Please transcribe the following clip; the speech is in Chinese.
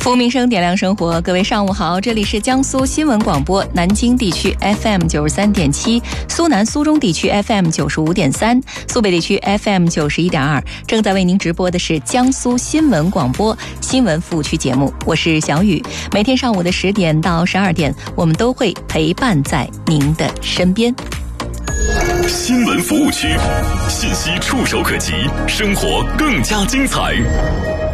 服务民生点亮生活，各位上午好，这里是江苏新闻广播南京地区 FM 93.7，苏南苏中地区 FM 95.3，苏北地区 FM 91.2，正在为您直播的是江苏新闻广播新闻服务区节目，我是小雨。每天上午的10点到12点，我们都会陪伴在您的身边。 新闻服务区，信息触手可及，生活更加精彩。